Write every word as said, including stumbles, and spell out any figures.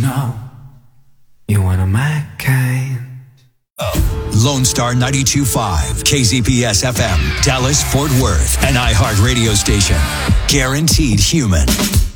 know you're one of my kind. Lone Star ninety-two point five, K Z P S F M, Dallas, Fort Worth, an iHeart radio station. Guaranteed human.